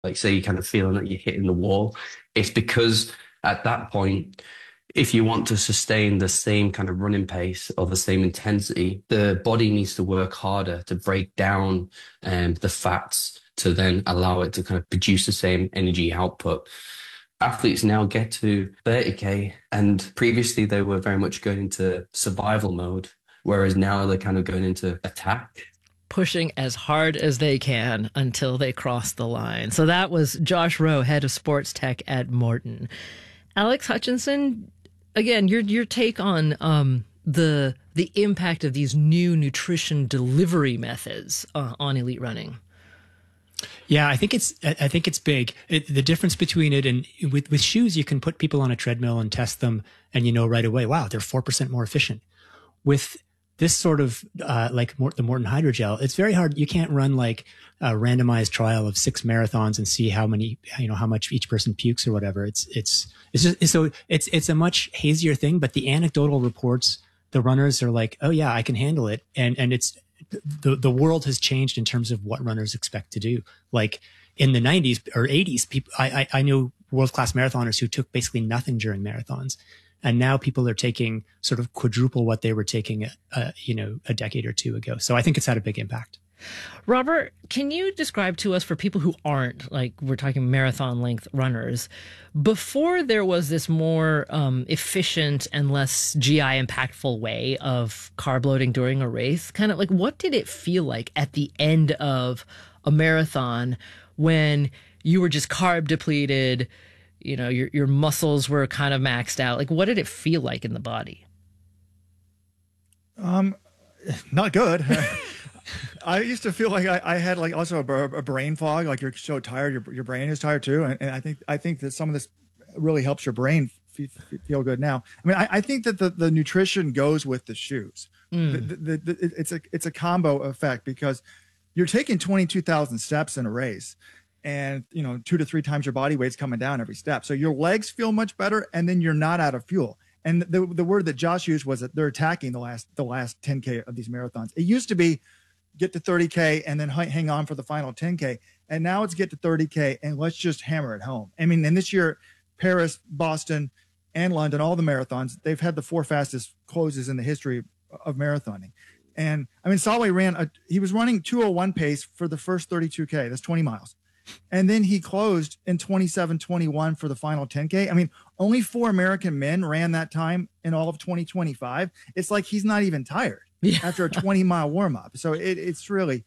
like say you're kind of feeling like you're hitting the wall, it's because at that point, if you want to sustain the same kind of running pace or the same intensity, the body needs to work harder to break down the fats to then allow it to kind of produce the same energy output. Athletes now get to 30K, and previously they were very much going into survival mode, whereas now they're kind of going into attack. Pushing as hard as they can until they cross the line. So that was Josh Rowe, head of sports tech at Morton. Alex Hutchinson, again, your take on the impact of these new nutrition delivery methods on elite running. Yeah, I think it's big. The difference between it and with shoes, you can put people on a treadmill and test them, and you know right away, wow, they're 4% more efficient. With this sort of the Morton Hydrogel, it's very hard. You can't run like a randomized trial of 6 marathons and see how much each person pukes or whatever. It's a much hazier thing. But the anecdotal reports, the runners are like, oh yeah, I can handle it, and it's the world has changed in terms of what runners expect to do. Like in the 90s or 80s, people I knew world class marathoners who took basically nothing during marathons. And now people are taking sort of quadruple what they were taking, a decade or two ago. So I think it's had a big impact. Robert, can you describe to us, for people who aren't, like we're talking marathon length runners, before there was this more efficient and less GI impactful way of carb loading during a race, kind of like what did it feel like at the end of a marathon when you were just carb depleted? You know, your muscles were kind of maxed out. Like, what did it feel like in the body? Not good. I used to feel like I had like also a brain fog. Like you're so tired, your brain is tired too. And I think that some of this really helps your brain feel good now. I mean, I think that the nutrition goes with the shoes. It's a combo effect because you're taking 22,000 steps in a race. And, 2 to 3 times your body weight's coming down every step. So your legs feel much better, and then you're not out of fuel. And the word that Josh used was that they're attacking the last 10K of these marathons. It used to be get to 30K and then hang on for the final 10K. And now it's get to 30K and let's just hammer it home. I mean, and this year, Paris, Boston, and London, all the marathons, they've had the 4 fastest closes in the history of marathoning. And I mean, Salway he was running 2:01 pace for the first 32K. That's 20 miles. And then he closed in 27:21 for the final 10K. I mean, only 4 American men ran that time in all of 2025. It's like he's not even tired after a 20-mile warm-up. So it's really,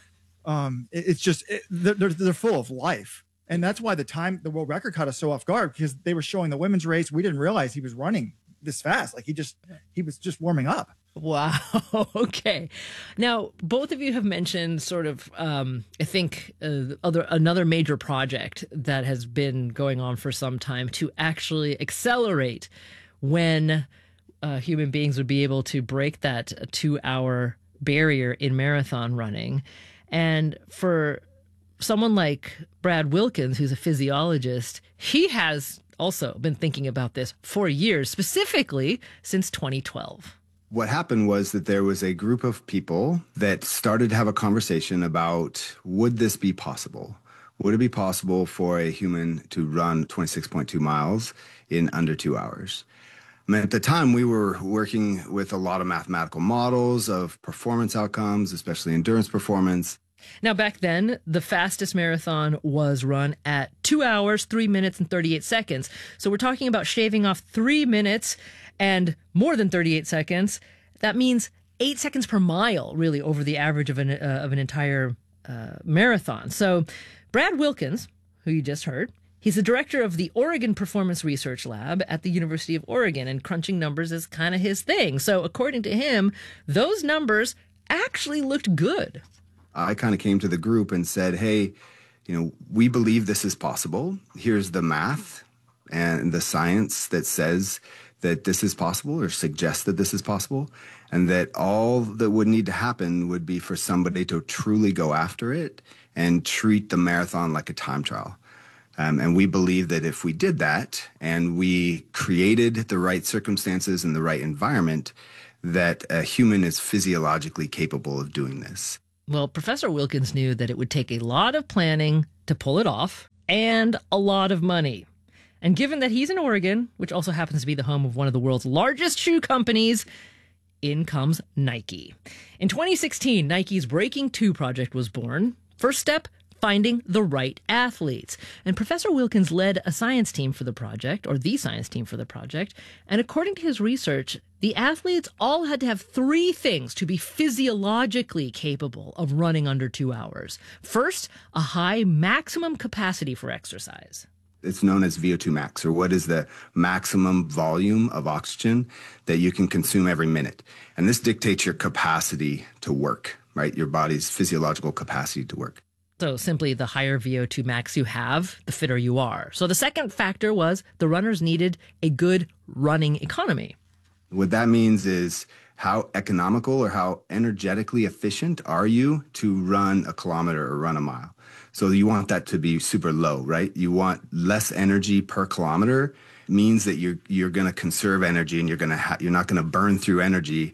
they're full of life. And that's why the world record caught us so off guard, because they were showing the women's race. We didn't realize he was running this fast. Like he was just warming up. Wow. Okay. Now, both of you have mentioned sort of, I think, another major project that has been going on for some time to actually accelerate when human beings would be able to break that 2-hour barrier in marathon running. And for someone like Brad Wilkins, who's a physiologist, he has also been thinking about this for years, specifically since 2012. What happened was that there was a group of people that started to have a conversation about, would this be possible? Would it be possible for a human to run 26.2 miles in under 2 hours? I mean, at the time, we were working with a lot of mathematical models of performance outcomes, especially endurance performance. Now, back then, the fastest marathon was run at 2 hours, 3 minutes, and 38 seconds. So we're talking about shaving off 3 minutes and more than 38 seconds. That means 8 seconds per mile, really, over the average of an entire marathon. So Brad Wilkins, who you just heard, he's the director of the Oregon Performance Research Lab at the University of Oregon, and crunching numbers is kind of his thing. So according to him, those numbers actually looked good. I kind of came to the group and said, hey, we believe this is possible. Here's the math and the science that says that this is possible or suggests that this is possible, and that all that would need to happen would be for somebody to truly go after it and treat the marathon like a time trial. And we believe that if we did that and we created the right circumstances and the right environment, that a human is physiologically capable of doing this. Well, Professor Wilkins knew that it would take a lot of planning to pull it off and a lot of money. And given that he's in Oregon, which also happens to be the home of one of the world's largest shoe companies, in comes Nike. In 2016, Nike's Breaking 2 project was born. First step, finding the right athletes. And Professor Wilkins led a science team for the project, or the science team for the project. And according to his research, the athletes all had to have 3 things to be physiologically capable of running under 2 hours. First, a high maximum capacity for exercise. It's known as VO2 max, or what is the maximum volume of oxygen that you can consume every minute. And this dictates your capacity to work, right? Your body's physiological capacity to work. So simply, the higher VO2 max you have, the fitter you are. So the second factor was the runners needed a good running economy. What that means is how economical or how energetically efficient are you to run a kilometer or run a mile? So you want that to be super low, right? You want less energy per kilometer. Means that you're going to conserve energy, and you're not going to burn through energy,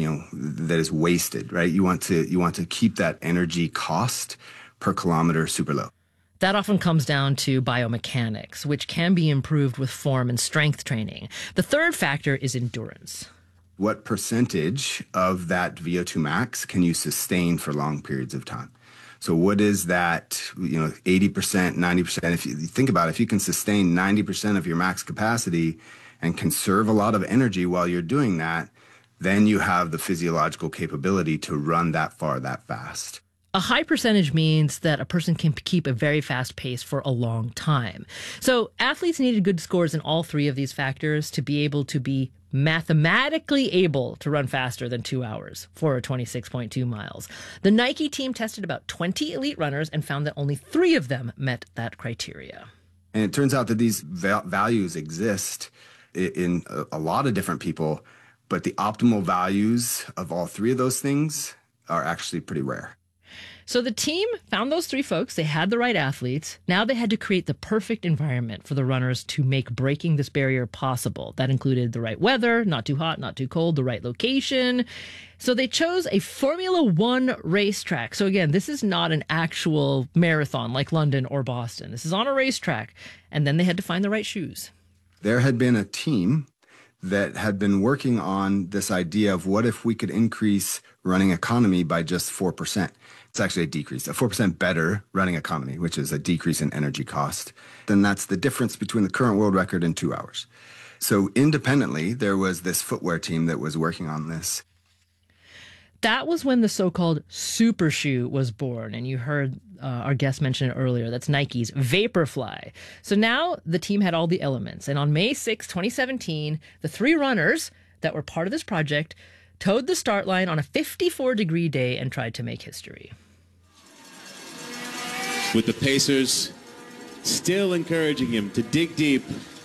that is wasted, right? You want to keep that energy cost per kilometer super low. That often comes down to biomechanics, which can be improved with form and strength training. The third factor is endurance. What percentage of that VO2 max can you sustain for long periods of time? So what is that, 80%, 90%? If you think about it, if you can sustain 90% of your max capacity and conserve a lot of energy while you're doing that, then you have the physiological capability to run that far, that fast. A high percentage means that a person can keep a very fast pace for a long time. So athletes needed good scores in all 3 of these factors to be able to be mathematically able to run faster than 2 hours for 26.2 miles. The Nike team tested about 20 elite runners and found that only 3 of them met that criteria. And it turns out that these values exist in a lot of different people, but the optimal values of all 3 of those things are actually pretty rare. So the team found those 3 folks. They had the right athletes. Now they had to create the perfect environment for the runners to make breaking this barrier possible. That included the right weather, not too hot, not too cold, the right location. So they chose a Formula One racetrack. So again, this is not an actual marathon like London or Boston. This is on a racetrack. And then they had to find the right shoes. There had been a team that had been working on this idea of what if we could increase running economy by just 4%. It's actually a decrease, a 4% better running economy, which is a decrease in energy cost. Then that's the difference between the current world record and 2 hours. So independently, there was this footwear team that was working on this. That was when the so-called super shoe was born. And you heard our guest mention it earlier. That's Nike's Vaporfly. So now the team had all the elements. And on May 6, 2017, the 3 runners that were part of this project towed the start line on a 54-degree day and tried to make history. With the Pacers still encouraging him to dig deep.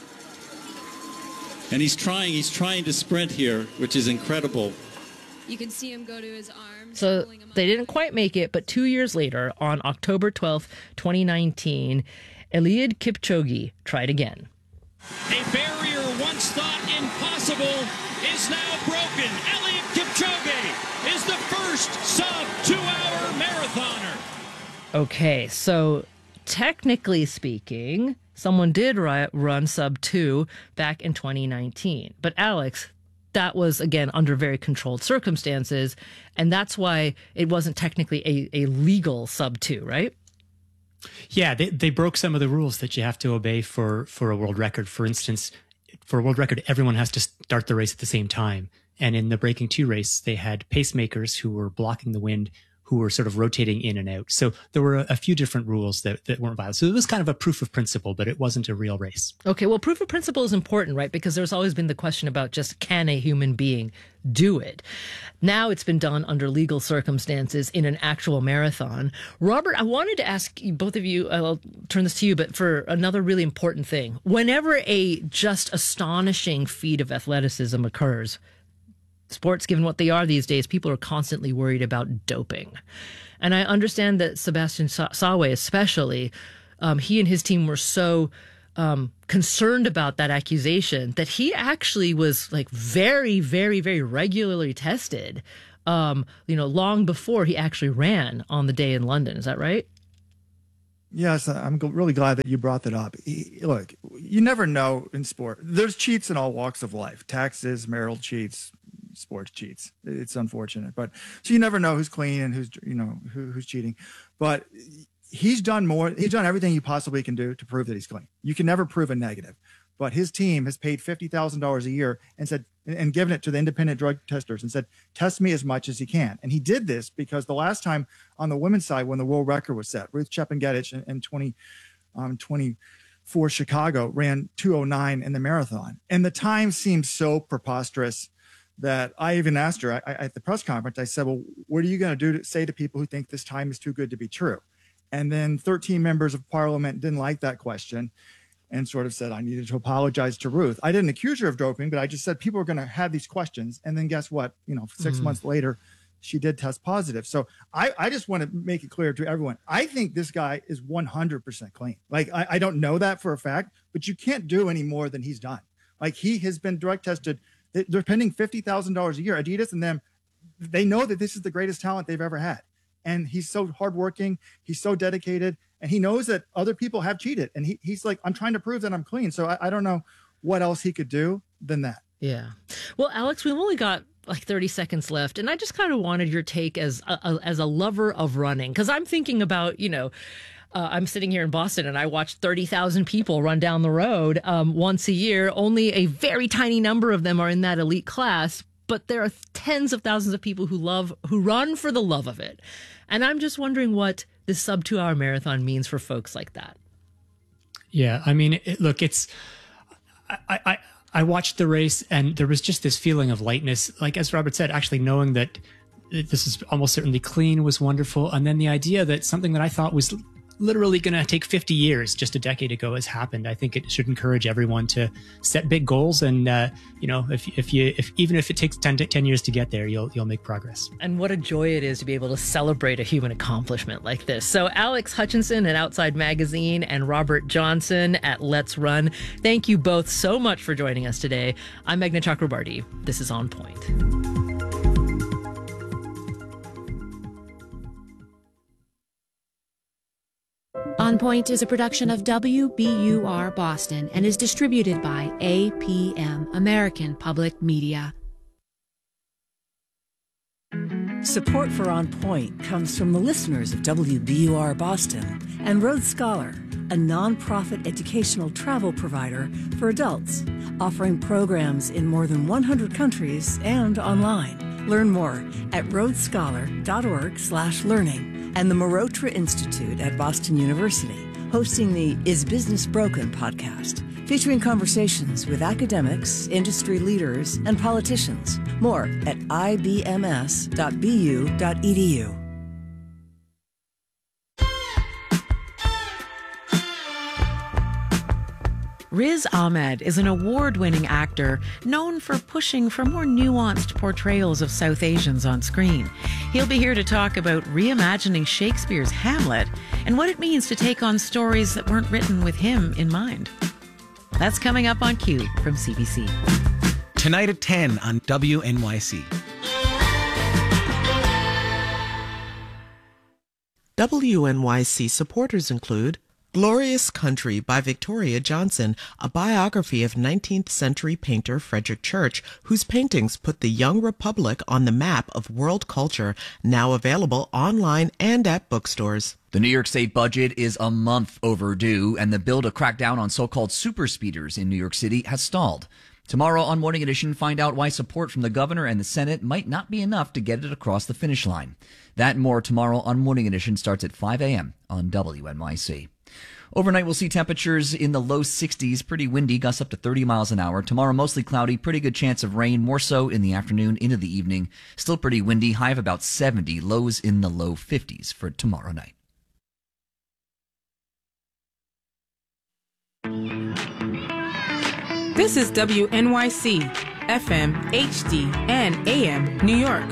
And he's trying to sprint here, which is incredible. You can see him go to his arms. So they didn't quite make it, but 2 years later, on October 12th, 2019, Eliud Kipchoge tried again. A barrier once thought impossible is now broken. Eliud Kipchoge is the first sub-2-hour marathoner. Okay, so technically speaking, someone did run sub-2 back in 2019. But Alex, that was, again, under very controlled circumstances, and that's why it wasn't technically a legal sub-2, right? Yeah, they broke some of the rules that you have to obey for a world record. For instance, for a world record, everyone has to start the race at the same time. And in the Breaking 2 race, they had pacemakers who were blocking the wind, who were sort of rotating in and out. So there were a few different rules that weren't violated. So it was kind of a proof of principle, but it wasn't a real race. Okay, well, proof of principle is important, right? Because there's always been the question about just can a human being do it? Now it's been done under legal circumstances in an actual marathon. Robert, I wanted to ask both of you, I'll turn this to you, but for another really important thing. Whenever a just astonishing feat of athleticism occurs, sports, given what they are these days, people are constantly worried about doping. And I understand that Sebastian Sawe especially, he and his team were so concerned about that accusation that he actually was like very, very, very regularly tested long before he actually ran on the day in London. Is that right? Yes, I'm really glad that you brought that up. Look, you never know in sport. There's cheats in all walks of life: taxes, marital cheats, sports cheats. It's unfortunate, but so you never know who's clean and who's cheating. But he's done everything he possibly can do to prove that he's clean. You can never prove a negative. But his team has paid $50,000 a year and given it to the independent drug testers and said, test me as much as you can. And he did this because the last time on the women's side, when the world record was set, Ruth Chepngetich in 2024 Chicago ran 2:09 in the marathon. And the time seemed so preposterous that I even asked her at the press conference, I said, well, what are you going to do to say to people who think this time is too good to be true? And then 13 members of parliament didn't like that question and sort of said I needed to apologize to Ruth. I didn't accuse her of doping, but I just said people are going to have these questions. And then guess what? 6 months later, she did test positive. So I just want to make it clear to everyone. I think this guy is 100% clean. Like, I don't know that for a fact, but you can't do any more than he's done. Like, he has been drug tested. They're spending $50,000 a year. Adidas and them, they know that this is the greatest talent they've ever had. And he's so hardworking. He's so dedicated. And he knows that other people have cheated. And he's like, I'm trying to prove that I'm clean. So I don't know what else he could do than that. Yeah. Well, Alex, we've only got like 30 seconds left. And I just kind of wanted your take as a lover of running. Because I'm thinking about, I'm sitting here in Boston and I watch 30,000 people run down the road once a year. Only a very tiny number of them are in that elite class. But there are tens of thousands of people who run for the love of it. And I'm just wondering what this sub 2 hour marathon means for folks like that. Yeah, I mean, I watched the race and there was just this feeling of lightness. Like, as Robert said, actually knowing that this is almost certainly clean was wonderful. And then the idea that something that I thought was literally going to take 50 years just a decade ago has happened. I think it should encourage everyone to set big goals. And, even if it takes 10 years to get there, you'll make progress. And what a joy it is to be able to celebrate a human accomplishment like this. So Alex Hutchinson at Outside Magazine and Robert Johnson at Let's Run, thank you both so much for joining us today. I'm Meghna Chakrabarti. This is On Point. On Point is a production of WBUR Boston and is distributed by APM, American Public Media. Support for On Point comes from the listeners of WBUR Boston and Rhodes Scholar, a nonprofit educational travel provider for adults, offering programs in more than 100 countries and online. Learn more at rhodesscholar.org/learning. And the Marotra Institute at Boston University, hosting the Is Business Broken podcast, featuring conversations with academics, industry leaders, and politicians. More at ibms.bu.edu. Riz Ahmed is an award-winning actor known for pushing for more nuanced portrayals of South Asians on screen. He'll be here to talk about reimagining Shakespeare's Hamlet and what it means to take on stories that weren't written with him in mind. That's coming up on Q from CBC. Tonight at 10 on WNYC. WNYC supporters include Glorious Country by Victoria Johnson, a biography of 19th century painter Frederick Church, whose paintings put the young republic on the map of world culture, now available online and at bookstores. The New York State budget is a month overdue, and the bill to crack down on so-called super speeders in New York City has stalled. Tomorrow on Morning Edition, find out why support from the governor and the Senate might not be enough to get it across the finish line. That and more tomorrow on Morning Edition starts at 5 a.m. on WNYC. Overnight, we'll see temperatures in the low 60s, pretty windy, gusts up to 30 miles an hour. Tomorrow, mostly cloudy, pretty good chance of rain, more so in the afternoon into the evening. Still pretty windy, high of about 70, lows in the low 50s for tomorrow night. This is WNYC, FM, HD, and AM, New York.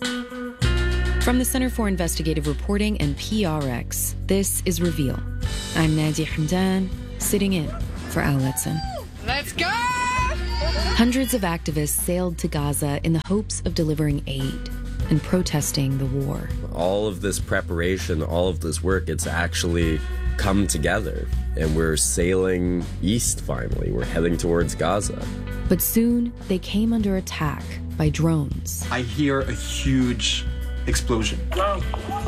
From the Center for Investigative Reporting and PRX, this is Reveal, I'm Nadia Hamdan, sitting in for Al Letson. Let's go! Hundreds of activists sailed to Gaza in the hopes of delivering aid and protesting the war. All of this preparation, all of this work, it's actually come together. And we're sailing east finally. We're heading towards Gaza. But soon, they came under attack by drones. I hear a huge explosion. Cover!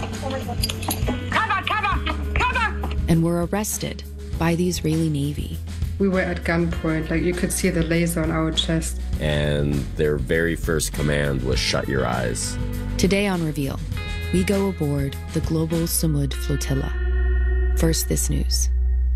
And were arrested by the Israeli Navy. We were at gunpoint, like you could see the laser on our chest. And their very first command was shut your eyes. Today on Reveal, we go aboard the Global Samud Flotilla. First, this news.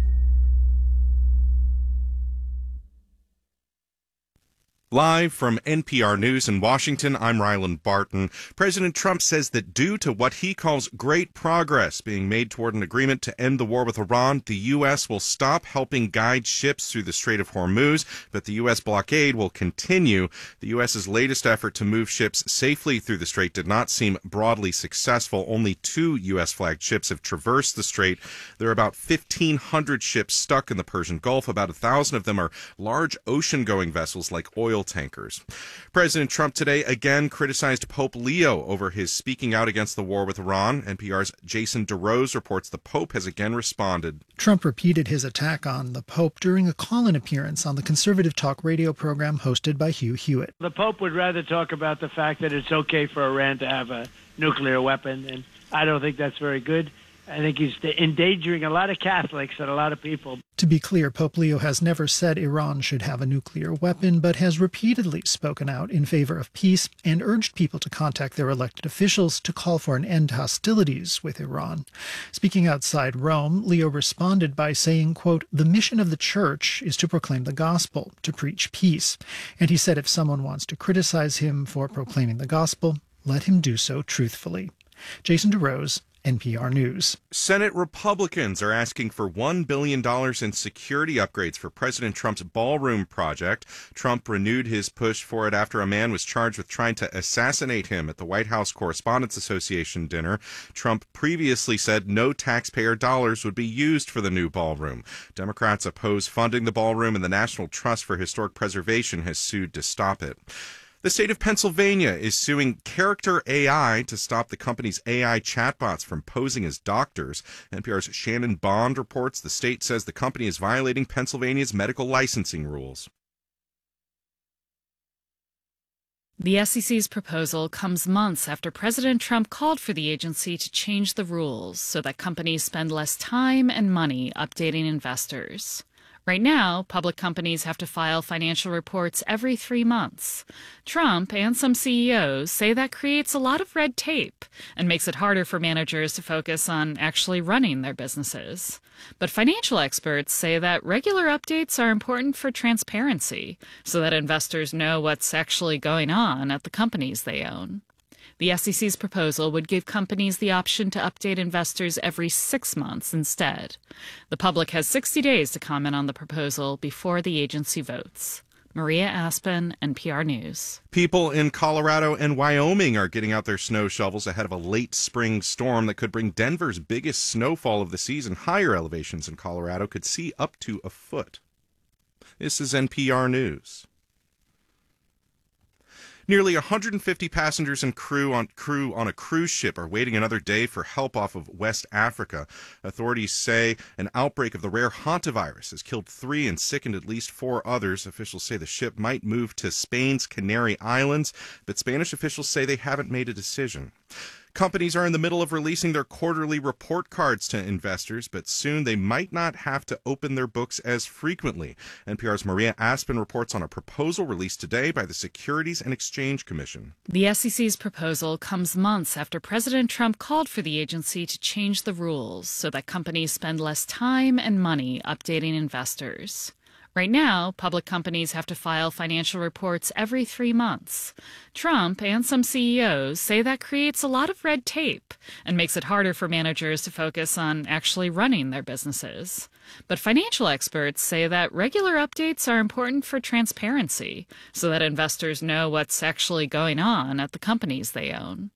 Live from NPR News in Washington, I'm Ryland Barton. President Trump says that due to what he calls great progress being made toward an agreement to end the war with Iran, the U.S. will stop helping guide ships through the Strait of Hormuz, but the U.S. blockade will continue. The U.S.'s latest effort to move ships safely through the strait did not seem broadly successful. Only 2 U.S.-flagged ships have traversed the strait. There are about 1,500 ships stuck in the Persian Gulf. About 1,000 of them are large ocean-going vessels like oil tankers. President Trump today again criticized Pope Leo over his speaking out against the war with Iran. NPR's Jason DeRose reports the Pope has again responded. Trump repeated his attack on the Pope during a call-in appearance on the conservative talk radio program hosted by Hugh Hewitt. The Pope would rather talk about the fact that it's okay for Iran to have a nuclear weapon, and I don't think that's very good. I think he's endangering a lot of Catholics and a lot of people. To be clear, Pope Leo has never said Iran should have a nuclear weapon, but has repeatedly spoken out in favor of peace and urged people to contact their elected officials to call for an end to hostilities with Iran. Speaking outside Rome, Leo responded by saying, quote, "The mission of the church is to proclaim the gospel, to preach peace." And he said if someone wants to criticize him for proclaiming the gospel, let him do so truthfully. Jason DeRose, NPR News. Senate Republicans are asking for $1 billion in security upgrades for President Trump's ballroom project. Trump renewed his push for it after a man was charged with trying to assassinate him at the White House Correspondents Association dinner. Trump previously said no taxpayer dollars would be used for the new ballroom. Democrats oppose funding the ballroom, and the National Trust for Historic Preservation has sued to stop it. The state of Pennsylvania is suing Character AI to stop the company's AI chatbots from posing as doctors. NPR's Shannon Bond reports the state says the company is violating Pennsylvania's medical licensing rules. The SEC's proposal comes months after President Trump called for the agency to change the rules so that companies spend less time and money updating investors. Right now, public companies have to file financial reports every 3 months. Trump and some CEOs say that creates a lot of red tape and makes it harder for managers to focus on actually running their businesses. But financial experts say that regular updates are important for transparency so that investors know what's actually going on at the companies they own. The SEC's proposal would give companies the option to update investors every 6 months instead. The public has 60 days to comment on the proposal before the agency votes. Maria Aspen, NPR News. People in Colorado and Wyoming are getting out their snow shovels ahead of a late spring storm that could bring Denver's biggest snowfall of the season. Higher elevations in Colorado could see up to a foot. This is NPR News. Nearly 150 passengers and crew on a cruise ship are waiting another day for help off of West Africa. Authorities say an outbreak of the rare hantavirus has killed 3 and sickened at least 4 others. Officials say the ship might move to Spain's Canary Islands, but Spanish officials say they haven't made a decision. Companies are in the middle of releasing their quarterly report cards to investors, but soon they might not have to open their books as frequently. NPR's Maria Aspen reports on a proposal released today by the Securities and Exchange Commission. The SEC's proposal comes months after President Trump called for the agency to change the rules so that companies spend less time and money updating investors. Right now, public companies have to file financial reports every 3 months. Trump and some CEOs say that creates a lot of red tape and makes it harder for managers to focus on actually running their businesses. But financial experts say that regular updates are important for transparency so that investors know what's actually going on at the companies they own.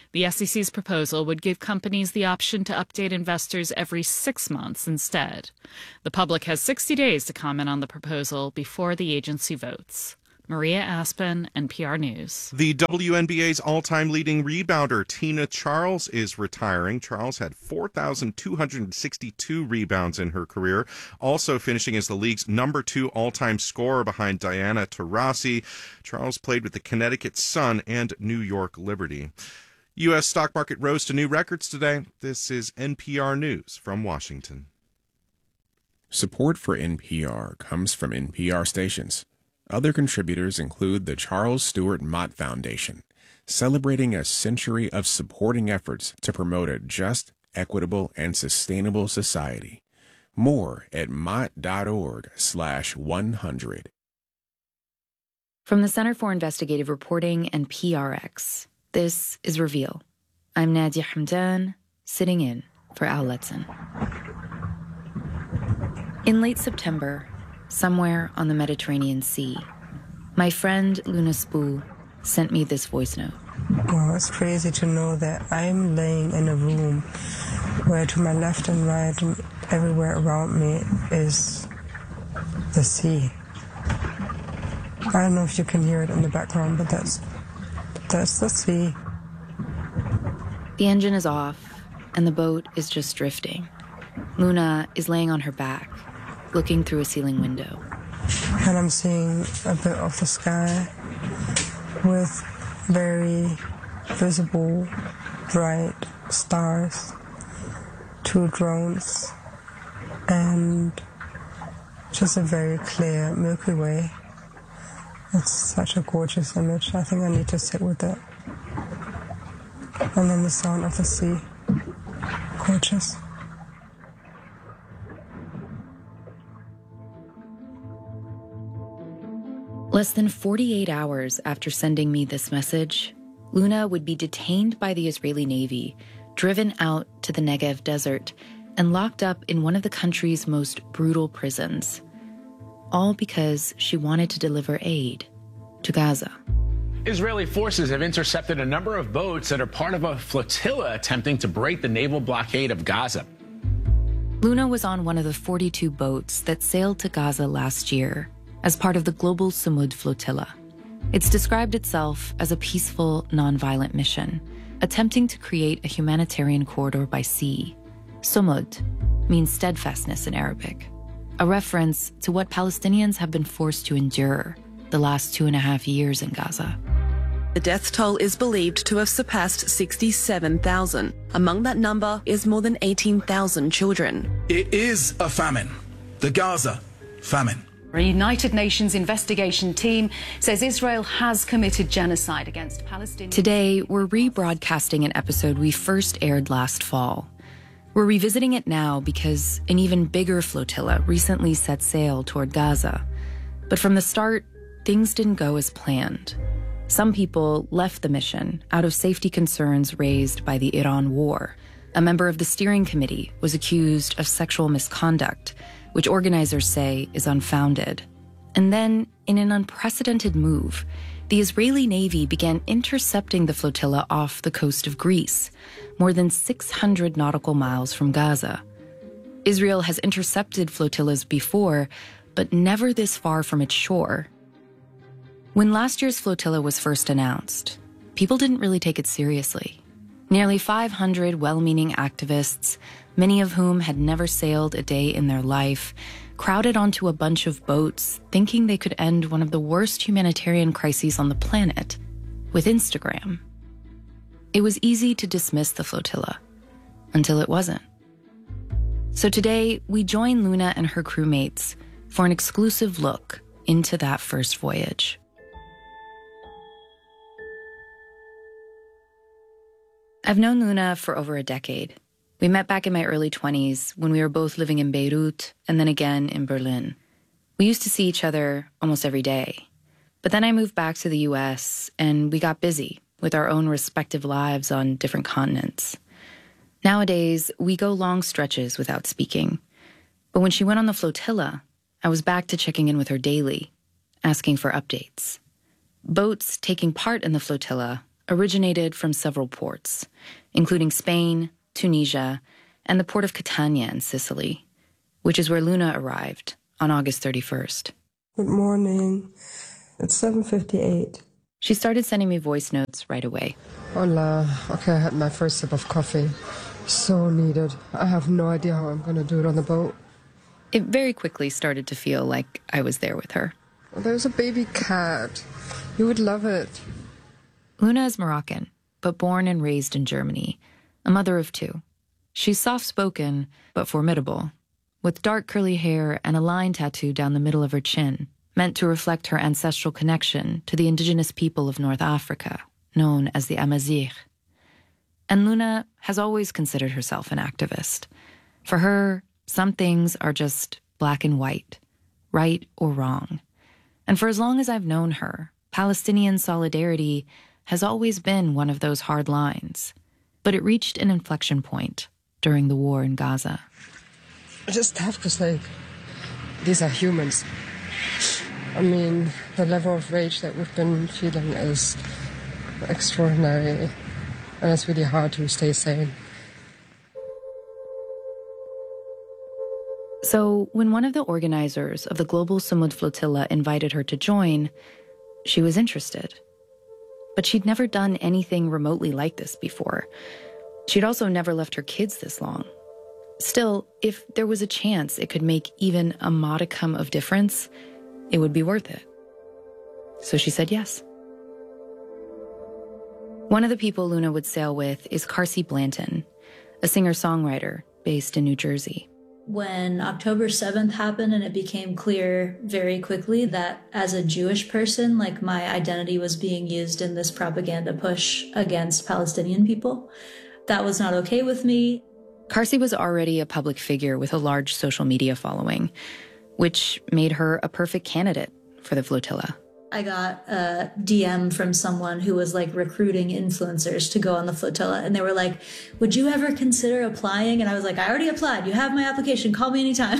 The SEC's proposal would give companies the option to update investors every 6 months instead. The public has 60 days to comment on the proposal before the agency votes. Maria Aspen, NPR News. The WNBA's all-time leading rebounder, Tina Charles, is retiring. Charles had 4,262 rebounds in her career, also finishing as the league's number 2 all-time scorer behind Diana Taurasi. Charles played with the Connecticut Sun and New York Liberty. U.S. stock market rose to new records today. This is NPR News from Washington. Support for NPR comes from NPR stations. Other contributors include the Charles Stewart Mott Foundation, celebrating a century of supporting efforts to promote a just, equitable, and sustainable society. More at mott.org/100. From the Center for Investigative Reporting and PRX, this is Reveal. I'm Nadia Hamdan, sitting in for Al Letson. In late September, somewhere on the Mediterranean Sea, my friend Luna Spoo sent me this voice note. Well, it's crazy to know that I'm laying in a room where to my left and right and everywhere around me is the sea. I don't know if you can hear it in the background, but that's the sea. The engine is off, and the boat is just drifting. Luna is laying on her back, looking through a ceiling window. And I'm seeing a bit of the sky with very visible, bright stars, 2 drones, and just a very clear Milky Way. It's such a gorgeous image. I think I need to sit with it. And then the sound of the sea. Gorgeous. Less than 48 hours after sending me this message, Luna would be detained by the Israeli Navy, driven out to the Negev desert, and locked up in one of the country's most brutal prisons. All because she wanted to deliver aid to Gaza. Israeli forces have intercepted a number of boats that are part of a flotilla attempting to break the naval blockade of Gaza. Luna was on one of the 42 boats that sailed to Gaza last year as part of the global Sumud flotilla. It's described itself as a peaceful, nonviolent mission, attempting to create a humanitarian corridor by sea. Sumud means steadfastness in Arabic, a reference to what Palestinians have been forced to endure the last 2.5 years in Gaza. The death toll is believed to have surpassed 67,000. Among that number is more than 18,000 children. It is a famine. The Gaza famine. A United Nations investigation team says Israel has committed genocide against Palestinians. Today, we're rebroadcasting an episode we first aired last fall. We're revisiting it now because an even bigger flotilla recently set sail toward Gaza. But from the start, things didn't go as planned. Some people left the mission out of safety concerns raised by the Iran war. A member of the steering committee was accused of sexual misconduct, which organizers say is unfounded. And then, in an unprecedented move, the Israeli Navy began intercepting the flotilla off the coast of Greece, more than 600 nautical miles from Gaza. Israel has intercepted flotillas before, but never this far from its shore. When last year's flotilla was first announced, people didn't really take it seriously. Nearly 500 well-meaning activists, many of whom had never sailed a day in their life, crowded onto a bunch of boats, thinking they could end one of the worst humanitarian crises on the planet with Instagram. It was easy to dismiss the flotilla, until it wasn't. So today, we join Luna and her crewmates for an exclusive look into that first voyage. I've known Luna for over a decade. We met back in my early 20s when we were both living in Beirut and then again in Berlin. We used to see each other almost every day. But then I moved back to the US and we got busy with our own respective lives on different continents. Nowadays, we go long stretches without speaking. But when she went on the flotilla, I was back to checking in with her daily, asking for updates. Boats taking part in the flotilla originated from several ports, including Spain, Tunisia, and the port of Catania in Sicily, which is where Luna arrived on August 31st. Good morning. It's 7:58. She started sending me voice notes right away. Hola. Okay, I had my first sip of coffee. So needed. I have no idea how I'm going to do it on the boat. It very quickly started to feel like I was there with her. There's a baby cat. You would love it. Luna is Moroccan, but born and raised in Germany, a mother of two. She's soft-spoken, but formidable, with dark curly hair and a line tattoo down the middle of her chin, meant to reflect her ancestral connection to the indigenous people of North Africa, known as the Amazigh. And Luna has always considered herself an activist. For her, some things are just black and white, right or wrong. And for as long as I've known her, Palestinian solidarity has always been one of those hard lines. But it reached an inflection point during the war in Gaza. I just have to say, these are humans. I mean, the level of rage that we've been feeling is extraordinary, and it's really hard to stay sane. So when one of the organizers of the Global Sumud Flotilla invited her to join, she was interested. But she'd never done anything remotely like this before. She'd also never left her kids this long. Still, if there was a chance it could make even a modicum of difference, it would be worth it. So she said yes. One of the people Luna would sail with is Carsey Blanton, a singer-songwriter based in New Jersey. When October 7th happened and it became clear very quickly that as a Jewish person, like my identity was being used in this propaganda push against Palestinian people, that was not okay with me. Carsey was already a public figure with a large social media following, which made her a perfect candidate for the flotilla. I got a DM from someone who was like recruiting influencers to go on the flotilla. And they were like, would you ever consider applying? And I was like, I already applied. You have my application. Call me anytime.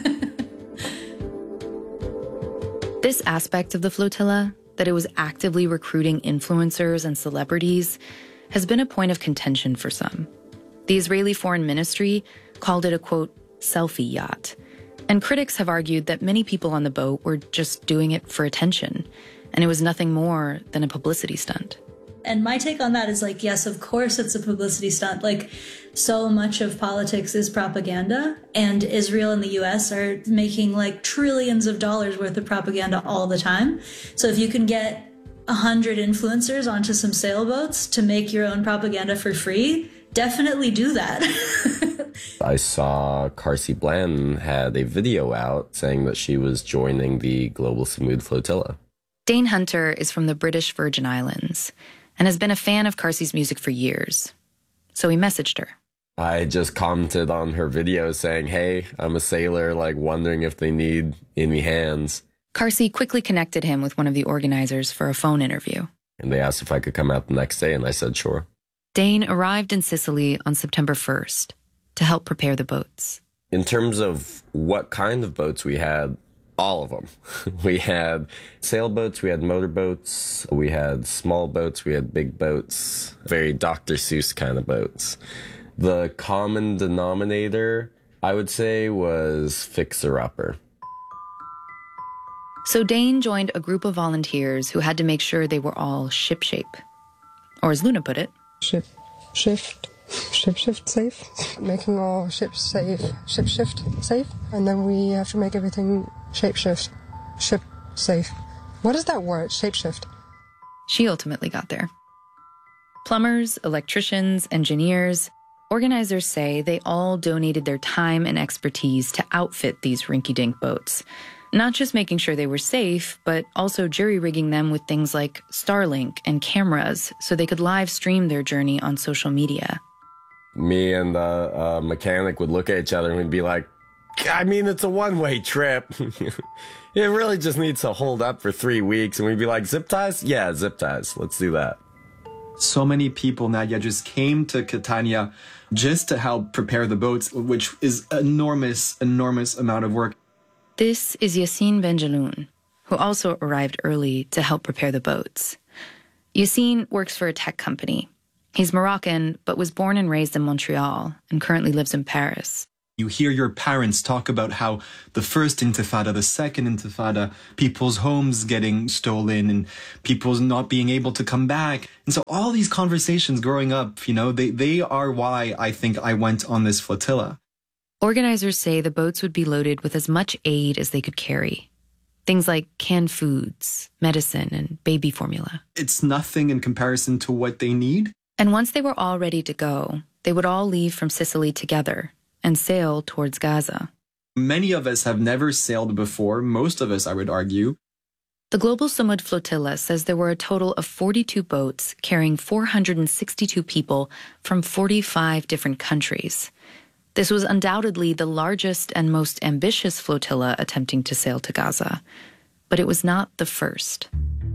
This aspect of the flotilla, that it was actively recruiting influencers and celebrities, has been a point of contention for some. The Israeli Foreign Ministry called it a, quote, selfie yacht. And critics have argued that many people on the boat were just doing it for attention, and it was nothing more than a publicity stunt. And my take on that is like, yes, of course it's a publicity stunt. Like, so much of politics is propaganda, and Israel and the US are making like trillions of dollars worth of propaganda all the time. So if you can get 100 influencers onto some sailboats to make your own propaganda for free, definitely do that. I saw Carsey Blanton had a video out saying that she was joining the Global Sumud Flotilla. Dane Hunter is from the British Virgin Islands and has been a fan of Carsey's music for years. So he messaged her. I just commented on her video saying, hey, I'm a sailor, like wondering if they need any hands. Carsey quickly connected him with one of the organizers for a phone interview. And they asked if I could come out the next day, and I said, sure. Dane arrived in Sicily on September 1st to help prepare the boats. In terms of what kind of boats we had, all of them. We had sailboats, we had motorboats, we had small boats, we had big boats, very Dr. Seuss kind of boats. The common denominator, I would say, was fixer-upper. So Dane joined a group of volunteers who had to make sure they were all shipshape. Or as Luna put it, Shipshift safe, making all ships safe, shipshift safe, and then we have to make everything shapeshift, ship safe. What is that word, shapeshift? She ultimately got there. Plumbers, electricians, engineers, organizers say they all donated their time and expertise to outfit these rinky-dink boats. Not just making sure they were safe, but also jury-rigging them with things like Starlink and cameras so they could live stream their journey on social media. Me and the mechanic would look at each other and we'd be like, I mean, it's a one-way trip. It really just needs to hold up for 3 weeks. And we'd be like, zip ties? Yeah, zip ties. Let's do that. So many people, Nadia, just came to Catania just to help prepare the boats, which is enormous amount of work. This is Yassine Benjaloun, who also arrived early to help prepare the boats. Yassine works for a tech company. He's Moroccan, but was born and raised in Montreal and currently lives in Paris. You hear your parents talk about how the first intifada, the second intifada, people's homes getting stolen and people's not being able to come back. And so all these conversations growing up, they are why I think I went on this flotilla. Organizers say the boats would be loaded with as much aid as they could carry. Things like canned foods, medicine, and baby formula. It's nothing in comparison to what they need. And once they were all ready to go, they would all leave from Sicily together and sail towards Gaza. Many of us have never sailed before, most of us, I would argue. The Global Samud Flotilla says there were a total of 42 boats carrying 462 people from 45 different countries. This was undoubtedly the largest and most ambitious flotilla attempting to sail to Gaza, but it was not the first.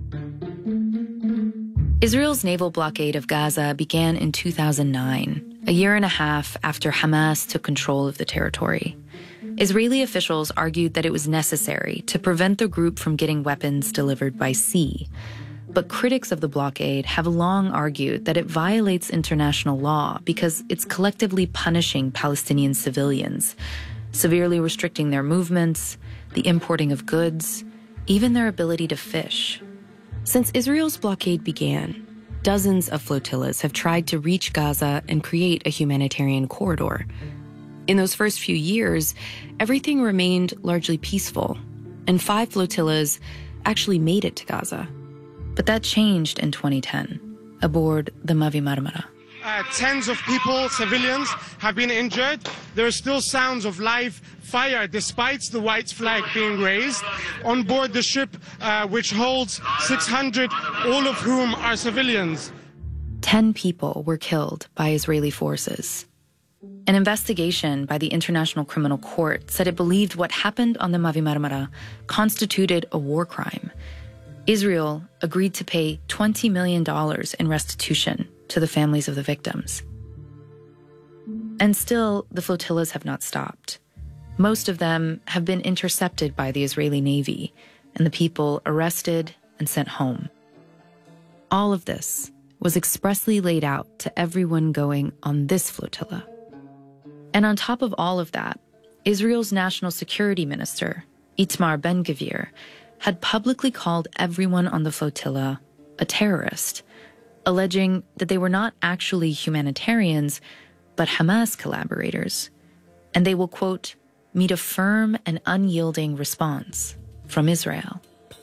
Israel's naval blockade of Gaza began in 2009, a year and a half after Hamas took control of the territory. Israeli officials argued that it was necessary to prevent the group from getting weapons delivered by sea. But critics of the blockade have long argued that it violates international law because it's collectively punishing Palestinian civilians, severely restricting their movements, the importing of goods, even their ability to fish. Since Israel's blockade began, dozens of flotillas have tried to reach Gaza and create a humanitarian corridor. In those first few years, everything remained largely peaceful, and 5 flotillas actually made it to Gaza. But that changed in 2010, aboard the Mavi Marmara. Tens of people, civilians, have been injured. There are still sounds of live fire despite the white flag being raised on board the ship, which holds 600, all of whom are civilians. 10 people were killed by Israeli forces. An investigation by the International Criminal Court said it believed what happened on the Mavi Marmara constituted a war crime. Israel agreed to pay $20 million in restitution to the families of the victims. And still, the flotillas have not stopped. Most of them have been intercepted by the Israeli Navy, and the people arrested and sent home. All of this was expressly laid out to everyone going on this flotilla. And on top of all of that, Israel's national security minister, Itamar Ben-Gvir, had publicly called everyone on the flotilla a terrorist, alleging that they were not actually humanitarians, but Hamas collaborators, and they will, quote, meet a firm and unyielding response from Israel.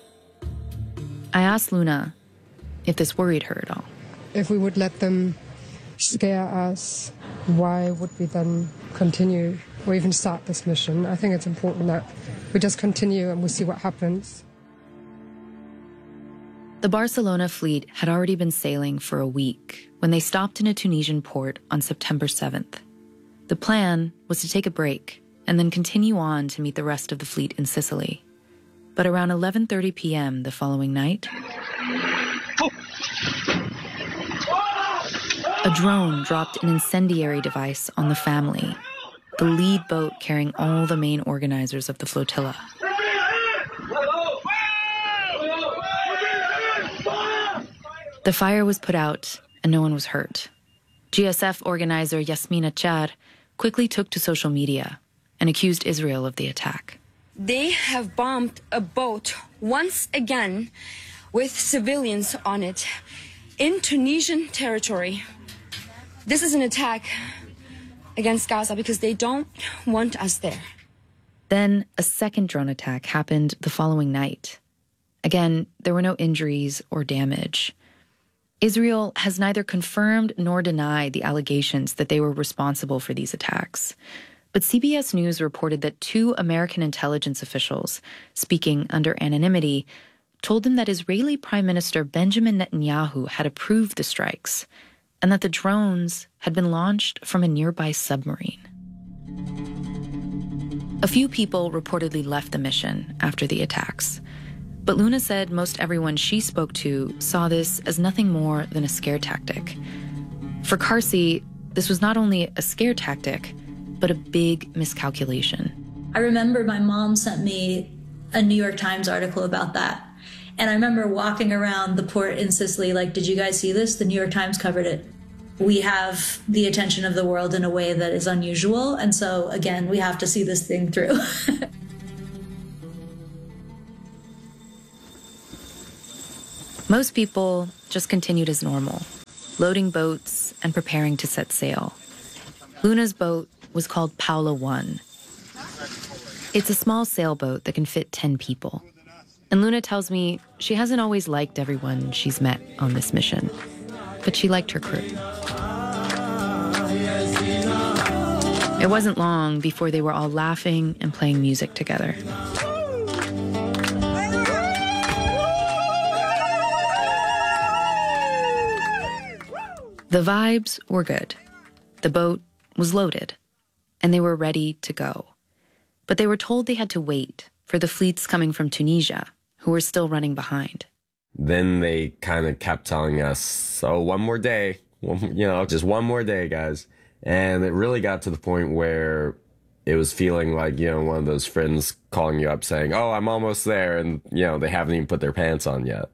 I asked Luna if this worried her at all. If we would let them scare us, why would we then continue or even start this mission? I think it's important that we just continue and we'll see what happens. The Barcelona fleet had already been sailing for a week when they stopped in a Tunisian port on September 7th. The plan was to take a break and then continue on to meet the rest of the fleet in Sicily. But around 11:30 p.m. the following night, a drone dropped an incendiary device on the Family, the lead boat carrying all the main organizers of the flotilla. The fire was put out and no one was hurt. GSF organizer Yasmina Chad quickly took to social media and accused Israel of the attack. They have bombed a boat once again with civilians on it in Tunisian territory. This is an attack against Gaza because they don't want us there. Then a second drone attack happened the following night. Again, there were no injuries or damage. Israel has neither confirmed nor denied the allegations that they were responsible for these attacks. But CBS News reported that 2 American intelligence officials, speaking under anonymity, told them that Israeli Prime Minister Benjamin Netanyahu had approved the strikes and that the drones had been launched from a nearby submarine. A few people reportedly left the mission after the attacks. But Luna said most everyone she spoke to saw this as nothing more than a scare tactic. For Karsi, this was not only a scare tactic, but a big miscalculation. I remember my mom sent me a New York Times article about that. And I remember walking around the port in Sicily, like, did you guys see this? The New York Times covered it. We have the attention of the world in a way that is unusual. And so, again, we have to see this thing through. Most people just continued as normal, loading boats and preparing to set sail. Luna's boat was called Paola 1. It's a small sailboat that can fit 10 people. And Luna tells me she hasn't always liked everyone she's met on this mission, but she liked her crew. It wasn't long before they were all laughing and playing music together. The vibes were good. The boat was loaded, and they were ready to go. But they were told they had to wait for the fleets coming from Tunisia, who were still running behind. Then they kind of kept telling us, oh, one more day, just one more day, guys. And it really got to the point where it was feeling like, one of those friends calling you up saying, oh, I'm almost there. And, they haven't even put their pants on yet.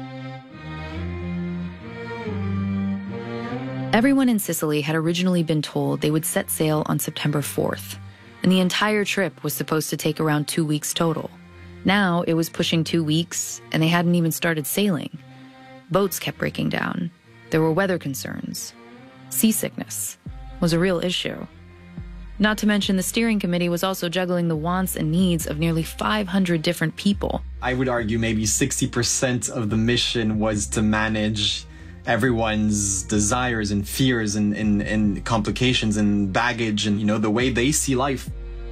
Everyone in Sicily had originally been told they would set sail on September 4th, and the entire trip was supposed to take around 2 weeks total. Now it was pushing 2 weeks, and they hadn't even started sailing. Boats kept breaking down. There were weather concerns. Seasickness was a real issue. Not to mention the steering committee was also juggling the wants and needs of nearly 500 different people. I would argue maybe 60% of the mission was to manage everyone's desires and fears and complications and baggage and, the way they see life.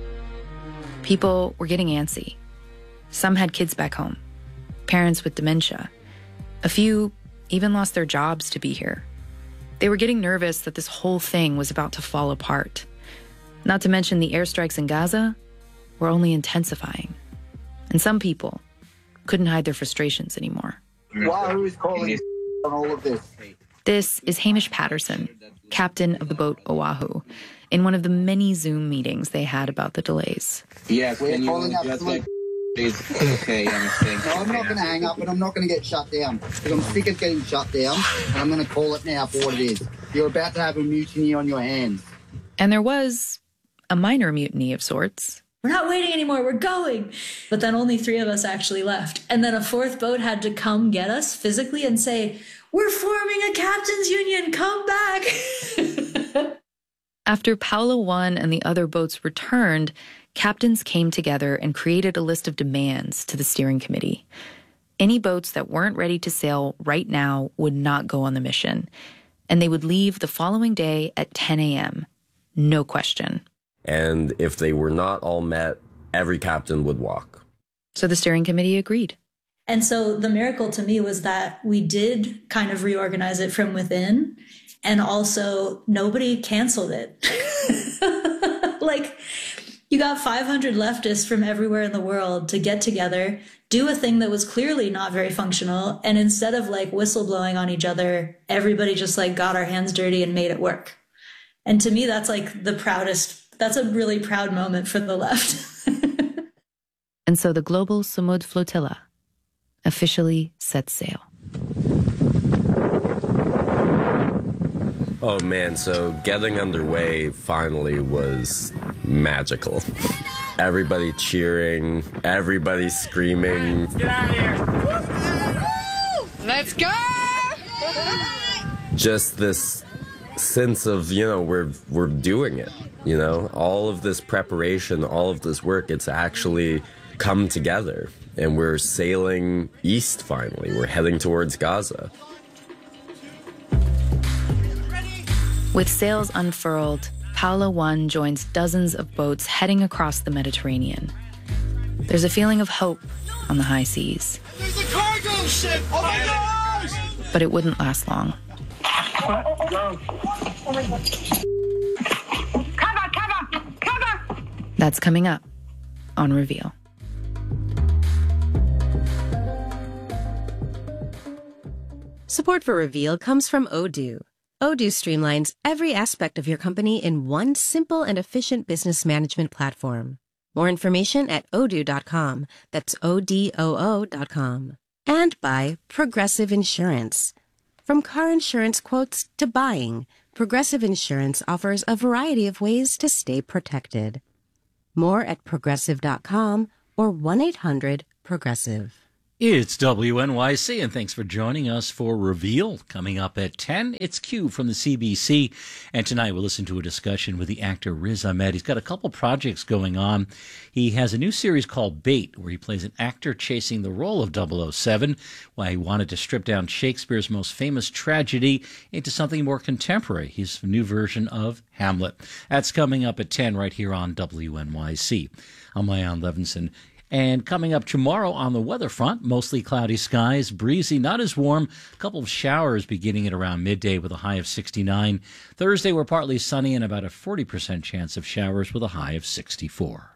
People were getting antsy. Some had kids back home, parents with dementia. A few even lost their jobs to be here. They were getting nervous that this whole thing was about to fall apart. Not to mention the airstrikes in Gaza were only intensifying. And some people couldn't hide their frustrations anymore. Who is calling on all of this? This is Hamish Patterson, captain of the boat Oahu, in one of the many Zoom meetings they had about the delays. Yes, we're calling up. Okay, no, I'm not going to hang up, and I'm not going to get shut down because I'm sick of getting shut down, and I'm going to call it now for what it is. You're about to have a mutiny on your hands. And there was a minor mutiny of sorts. We're not waiting anymore, we're going. But then only 3 of us actually left. And then a 4th boat had to come get us physically and say, we're forming a captain's union, come back. After Paola 1 and the other boats returned, captains came together and created a list of demands to the steering committee. Any boats that weren't ready to sail right now would not go on the mission, and they would leave the following day at 10 a.m. No question. And if they were not all met, every captain would walk. So the steering committee agreed. And so the miracle to me was that we did kind of reorganize it from within, and also nobody canceled it. Like, you got 500 leftists from everywhere in the world to get together, do a thing that was clearly not very functional, and instead of like whistleblowing on each other, everybody just like got our hands dirty and made it work. And to me, that's like that's a really proud moment for the left. And so the Global Sumud Flotilla officially set sail. Oh man, so getting underway finally was magical. Everybody cheering, everybody screaming. Let's get out of here! Let's go! Just this sense of, we're doing it. All of this preparation, all of this work, it's actually come together. And we're sailing east finally. We're heading towards Gaza. With sails unfurled, Paola 1 joins dozens of boats heading across the Mediterranean. There's a feeling of hope on the high seas. There's a cargo ship! Oh my gosh! But it wouldn't last long. Cover! That's coming up on Reveal. Support for Reveal comes from Odoo. Odoo streamlines every aspect of your company in one simple and efficient business management platform. More information at odoo.com. That's ODOO.com. And by Progressive Insurance. From car insurance quotes to buying, Progressive Insurance offers a variety of ways to stay protected. More at progressive.com or 1-800-PROGRESSIVE. It's WNYC, and thanks for joining us for Reveal. Coming up at 10, it's Q from the CBC. And tonight we'll listen to a discussion with the actor Riz Ahmed. He's got a couple projects going on. He has a new series called Bait, where he plays an actor chasing the role of 007, why he wanted to strip down Shakespeare's most famous tragedy into something more contemporary. His new version of Hamlet. That's coming up at 10 right here on WNYC. I'm Leon Levinson. And coming up tomorrow on the weather front, mostly cloudy skies, breezy, not as warm. A couple of showers beginning at around midday with a high of 69. Thursday, we're partly sunny and about a 40% chance of showers with a high of 64.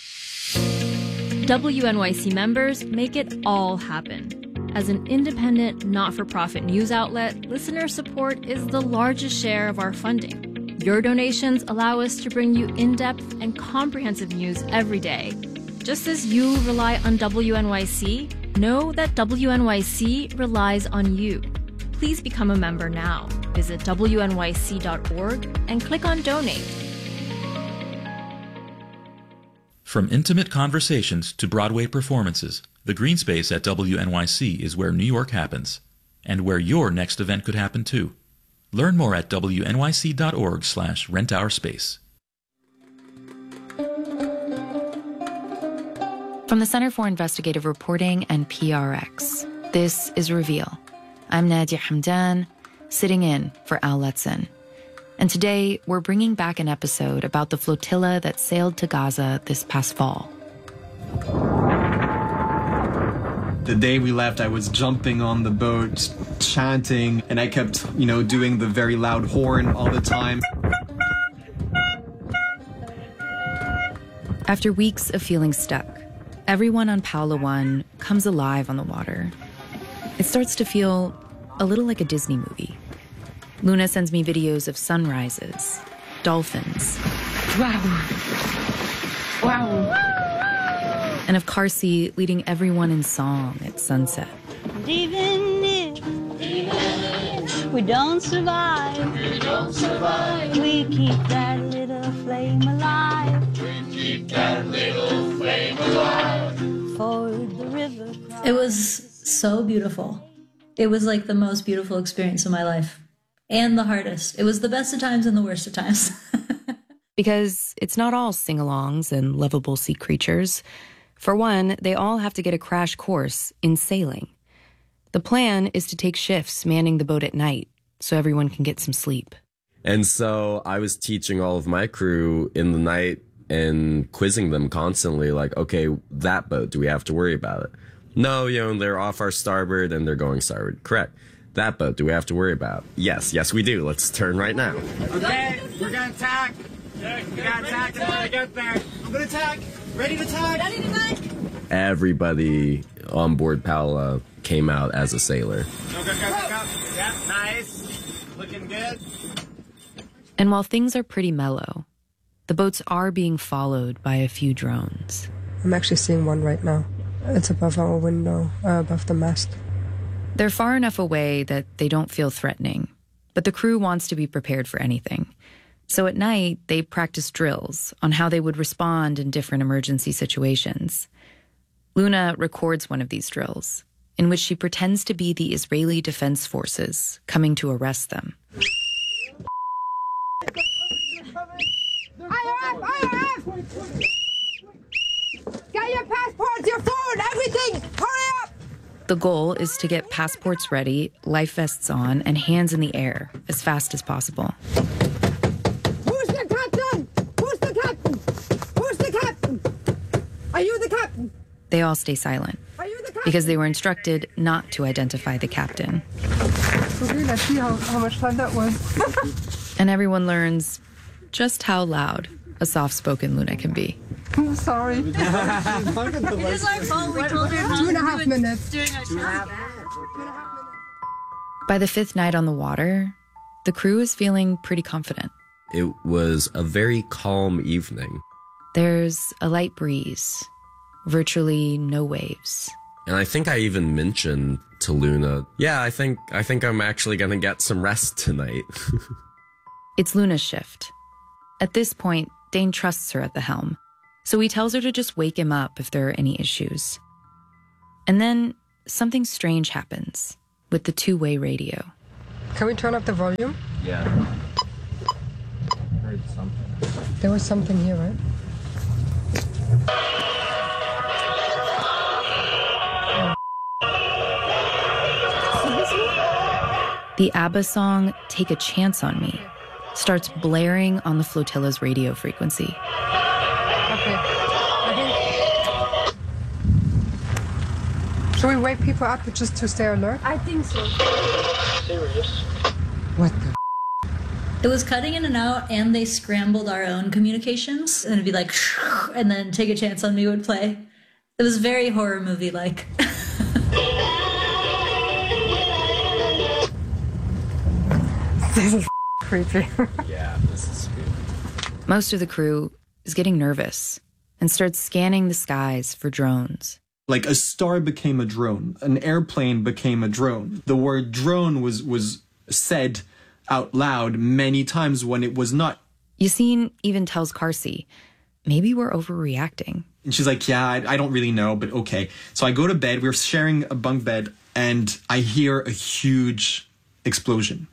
WNYC members make it all happen. As an independent, not-for-profit news outlet, listener support is the largest share of our funding. Your donations allow us to bring you in-depth and comprehensive news every day. Just as you rely on WNYC, know that WNYC relies on you. Please become a member now. Visit WNYC.org and click on Donate. From intimate conversations to Broadway performances, the green space at WNYC is where New York happens, and where your next event could happen too. Learn more at wnyc.org/rentourspace. From the Center for Investigative Reporting and PRX, this is Reveal. I'm Nadia Hamdan, sitting in for Al Letson. And today, we're bringing back an episode about the flotilla that sailed to Gaza this past fall. The day we left, I was jumping on the boat, chanting, and I kept, doing the very loud horn all the time. After weeks of feeling stuck, everyone on Paola 1 comes alive on the water. It starts to feel a little like a Disney movie. Luna sends me videos of sunrises, dolphins, wow, and of Karsi leading everyone in song at sunset. Even if we don't survive, we keep that little flame alive. For the river. It was so beautiful. It was like the most beautiful experience of my life. And the hardest. It was the best of times and the worst of times. Because it's not all sing-alongs and lovable sea creatures. For one, they all have to get a crash course in sailing. The plan is to take shifts manning the boat at night so everyone can get some sleep. And so I was teaching all of my crew in the night and quizzing them constantly, like, okay, that boat, do we have to worry about it? No, they're off our starboard and they're going starboard. Correct. That boat, do we have to worry about? Yes, we do. Let's turn right now. Okay, we're gonna tack. We gotta tack until I get there. I'm gonna tack. Ready to tack. Ready to tack. Everybody on board Paola came out as a sailor. Go. Yeah, nice. Looking good. And while things are pretty mellow, the boats are being followed by a few drones. I'm actually seeing one right now. It's above our window, above the mast. They're far enough away that they don't feel threatening, but the crew wants to be prepared for anything. So at night, they practice drills on how they would respond in different emergency situations. Luna records one of these drills, in which she pretends to be the Israeli Defense Forces coming to arrest them. Get your passports, your phone, everything! Hurry up! The goal is to get passports ready, life vests on, and hands in the air as fast as possible. Who's the captain? Who's the captain? Who's the captain? Are you the captain? They all stay silent because they were instructed not to identify the captain. Okay, let's see how much time that was. And everyone learns just how loud a soft-spoken Luna can be. I'm sorry. It is our fault. We told her 2.5 minutes. By the fifth night on the water, the crew is feeling pretty confident. It was a very calm evening. There's a light breeze, virtually no waves. And I think I even mentioned to Luna, yeah, I think I'm actually going to get some rest tonight. It's Luna's shift. At this point, Dane trusts her at the helm, so he tells her to just wake him up if there are any issues. And then something strange happens with the two-way radio. Can we turn up the volume? Yeah. Heard something. There was something here, right? The ABBA song, Take a Chance on Me, starts blaring on the flotilla's radio frequency. Okay. Should we wake people up just to stay alert? I think so. Serious? What the? It was cutting in and out, and they scrambled our own communications, and it'd be like, and then Take a Chance on Me would play. It was very horror movie-like. This is creepy. Yeah, this is spooky. Most of the crew is getting nervous and starts scanning the skies for drones. Like a star became a drone, an airplane became a drone. The word drone was said out loud many times when it was not. Yassine even tells Karsi, maybe we're overreacting. And she's like, yeah, I don't really know, but okay. So I go to bed, we're sharing a bunk bed, and I hear a huge explosion.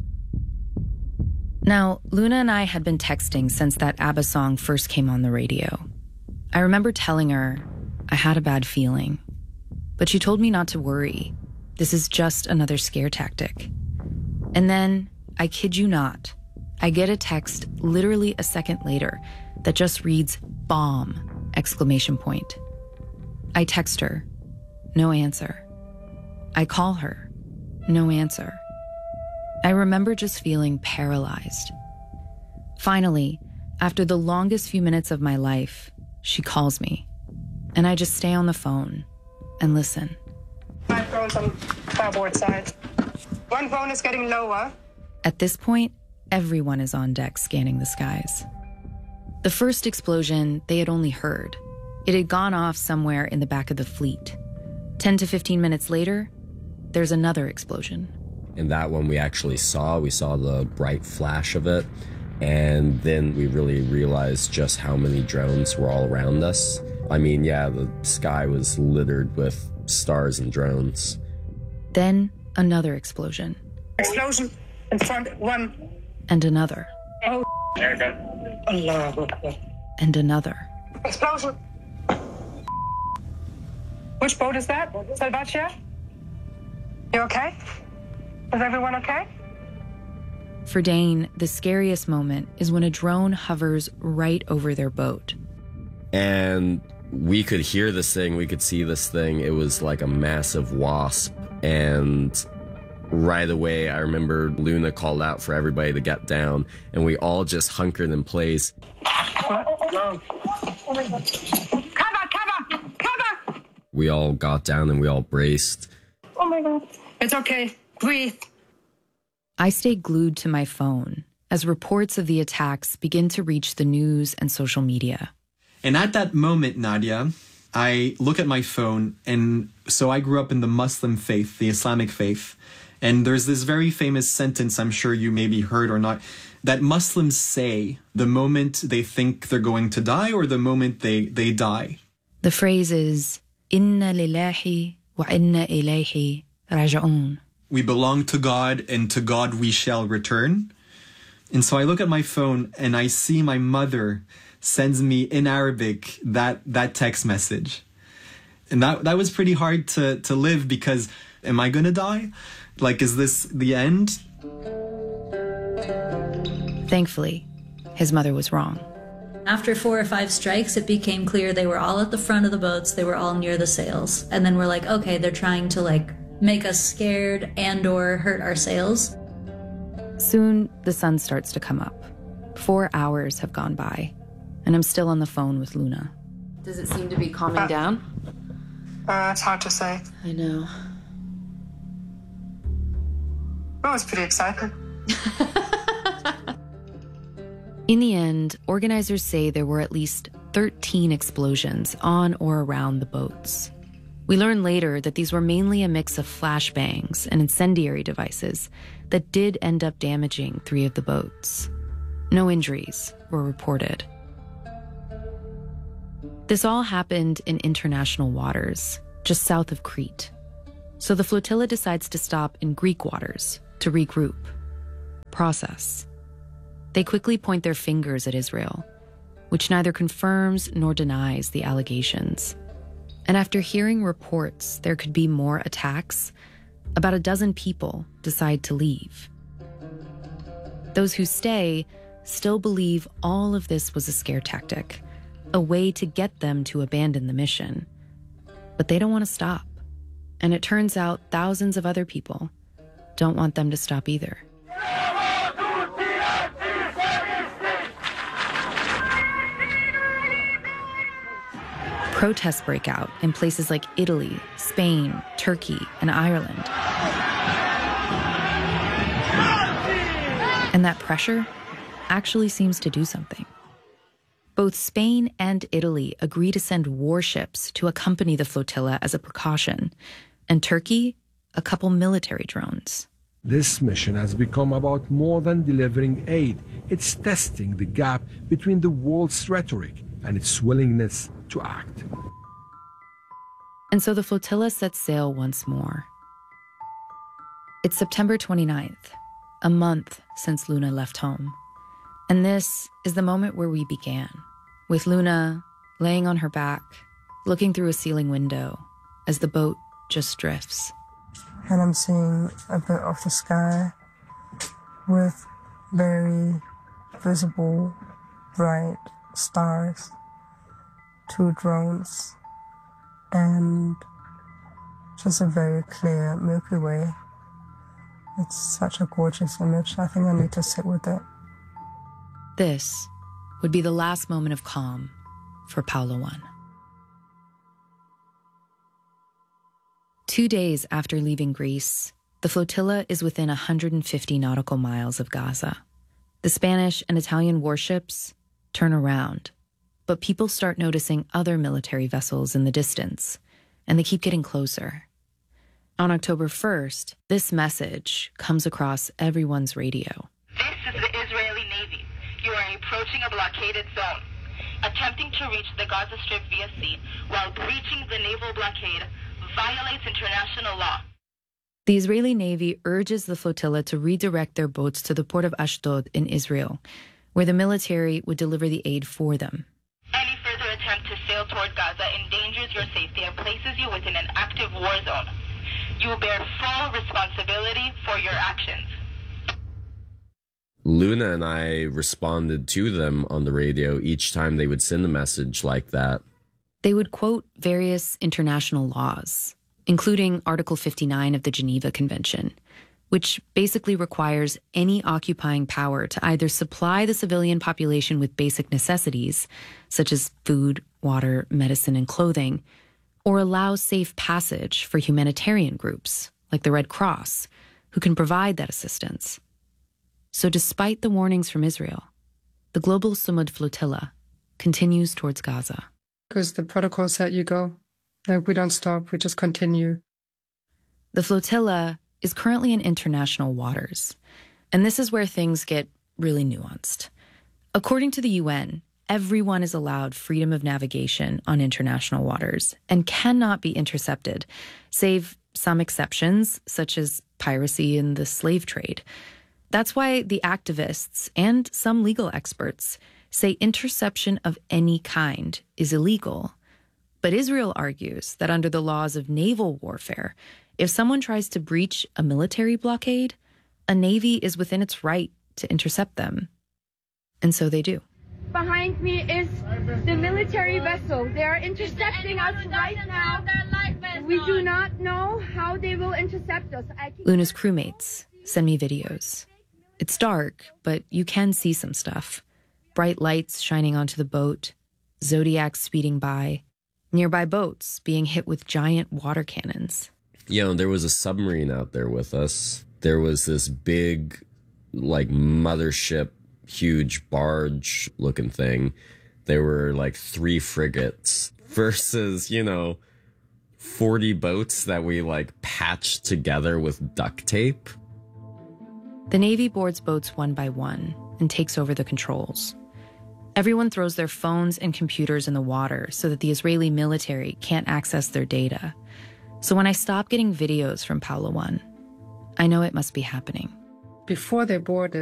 Now, Luna and I had been texting since that ABBA song first came on the radio. I remember telling her I had a bad feeling, but she told me not to worry. This is just another scare tactic. And then, I kid you not, I get a text literally a second later that just reads bomb! ! I text her, no answer. I call her, no answer. I remember just feeling paralyzed. Finally, after the longest few minutes of my life, she calls me, and I just stay on the phone and listen. My phone's on starboard side. One phone is getting lower. At this point, everyone is on deck scanning the skies. The first explosion they had only heard. It had gone off somewhere in the back of the fleet. 10 to 15 minutes later, there's another explosion. And that one we actually saw. We saw the bright flash of it. And then we really realized just how many drones were all around us. I mean, yeah, the sky was littered with stars and drones. Then another explosion. Explosion in front, one. And another. Oh, Allah. And another. Explosion. Which boat is that? Salvatierra? You okay? Is everyone okay? For Dane, the scariest moment is when a drone hovers right over their boat. And we could hear this thing, we could see this thing. It was like a massive wasp. And right away, I remember Luna called out for everybody to get down, and we all just hunkered in place. Cover! We all got down and we all braced. Oh my God. It's okay. Breathe. I stayed glued to my phone as reports of the attacks begin to reach the news and social media. And at that moment, Nadia, I look at my phone, and so I grew up in the Muslim faith, the Islamic faith. And there's this very famous sentence, I'm sure you maybe heard or not, that Muslims say the moment they think they're going to die or the moment they die. The phrase is, Inna lillahi wa inna ilayhi raji'un. We belong to God, and to God we shall return. And so I look at my phone and I see my mother sends me in Arabic that text message. And that was pretty hard to live, because am I gonna die? Like, is this the end? Thankfully, his mother was wrong. After 4 or 5 strikes, it became clear they were all at the front of the boats. They were all near the sails. And then we're like, okay, they're trying to make us scared and or hurt our sails. Soon, the sun starts to come up. 4 hours have gone by, and I'm still on the phone with Luna. Does it seem to be calming down? It's hard to say. I know. Oh, it's pretty exciting. In the end, organizers say there were at least 13 explosions on or around the boats. We learn later that these were mainly a mix of flashbangs and incendiary devices that did end up damaging 3 of the boats. No injuries were reported. This all happened in international waters, just south of Crete. So the flotilla decides to stop in Greek waters to regroup, process. They quickly point their fingers at Israel, which neither confirms nor denies the allegations. And after hearing reports there could be more attacks, about a dozen people decide to leave. Those who stay still believe all of this was a scare tactic, a way to get them to abandon the mission. But they don't want to stop. And it turns out thousands of other people don't want them to stop either. Protests break out in places like Italy, Spain, Turkey, and Ireland. And that pressure actually seems to do something. Both Spain and Italy agree to send warships to accompany the flotilla as a precaution, and Turkey, a couple military drones. This mission has become about more than delivering aid. It's testing the gap between the world's rhetoric and its willingness to act. And so the flotilla sets sail once more. It's September 29th, a month since Luna left home. And this is the moment where we began, with Luna laying on her back, looking through a ceiling window as the boat just drifts. And I'm seeing a bit of the sky with very visible, bright stars, 2 drones, and just a very clear Milky Way. It's such a gorgeous image. I think I need to sit with it. This would be the last moment of calm for Paula 1. 2 days after leaving Greece, the flotilla is within 150 nautical miles of Gaza. The Spanish and Italian warships turn around, but people start noticing other military vessels in the distance, and they keep getting closer. On October 1st, this message comes across everyone's radio. This is the Israeli Navy. You are approaching a blockaded zone. Attempting to reach the Gaza Strip via sea while breaching the naval blockade violates international law. The Israeli Navy urges the flotilla to redirect their boats to the port of Ashdod in Israel, where the military would deliver the aid for them. Any further attempt to sail toward Gaza endangers your safety and places you within an active war zone. You will bear full responsibility for your actions. Luna and I responded to them on the radio each time they would send a message like that. They would quote various international laws, including Article 59 of the Geneva Convention, which basically requires any occupying power to either supply the civilian population with basic necessities, such as food, water, medicine, and clothing, or allow safe passage for humanitarian groups, like the Red Cross, who can provide that assistance. So despite the warnings from Israel, the Global Sumud Flotilla continues towards Gaza. Because the protocol said you go. No, we don't stop, we just continue. The flotilla is currently in international waters, and this is where things get really nuanced. According to the UN, everyone is allowed freedom of navigation on international waters and cannot be intercepted, save some exceptions, such as piracy and the slave trade. That's why the activists and some legal experts say interception of any kind is illegal. But Israel argues that under the laws of naval warfare, if someone tries to breach a military blockade, a navy is within its right to intercept them. And so they do. Behind me is the military vessel. They are intercepting us right now. We do not know how they will intercept us. Luna's crewmates send me videos. It's dark, but you can see some stuff. Bright lights shining onto the boat, Zodiacs speeding by, nearby boats being hit with giant water cannons. There was a submarine out there with us. There was this big, mothership, huge barge-looking thing. There were, 3 frigates versus, 40 boats that we like patched together with duct tape. The Navy boards boats one by one and takes over the controls. Everyone throws their phones and computers in the water so that the Israeli military can't access their data. So when I stop getting videos from Paula One, I know it must be happening. Before they board